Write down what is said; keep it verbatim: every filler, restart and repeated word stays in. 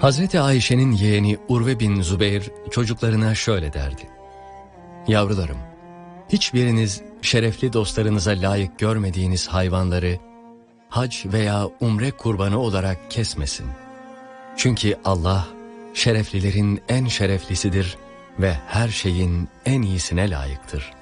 Hazreti Ayşe'nin yeğeni Urve bin Zübeyir çocuklarına şöyle derdi: "Yavrularım, hiçbiriniz şerefli dostlarınıza layık görmediğiniz hayvanları hac veya umre kurbanı olarak kesmesin. Çünkü Allah şereflilerin en şereflisidir ve her şeyin en iyisine layıktır."